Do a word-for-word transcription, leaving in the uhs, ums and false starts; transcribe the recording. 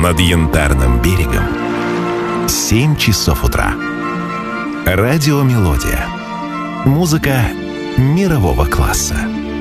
над Янтарным берегом семь часов утра. Радио «Мелодия». Музыка мирового класса.